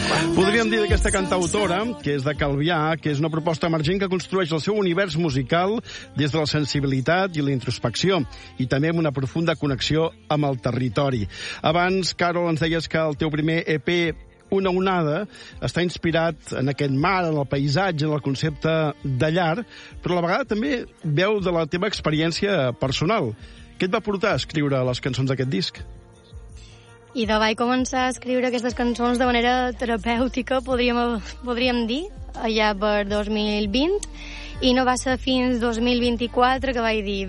Podríem dir d'aquesta cantautora, que és de Calvià, que és una proposta emergent que construeix el seu univers musical des de la sensibilitat i la introspecció, i també amb una profunda connexió amb el territori. Abans, Carol, ens deies que el teu primer EP, Una onada, està inspirat en aquest mar, en el paisatge, en el concepte de llar, però a la vegada també veu de la teva experiència personal. Què et va portar a escriure les cançons d'aquest disc? I vaig començar a escriure aquestes cançons de manera terapèutica, podríem dir, allà per 2020, i no va ser fins 2024 que vaig dir